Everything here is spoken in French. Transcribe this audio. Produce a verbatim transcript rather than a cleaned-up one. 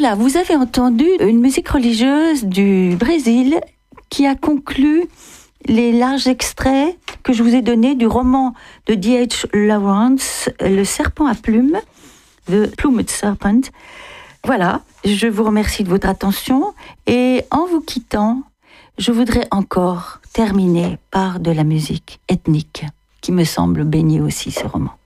Voilà, vous avez entendu une musique religieuse du Brésil qui a conclu les larges extraits que je vous ai donnés du roman de D H Lawrence, Le serpent à plumes, The Plumed Serpent. Voilà, je vous remercie de votre attention et en vous quittant, je voudrais encore terminer par de la musique ethnique qui me semble baigner aussi ce roman.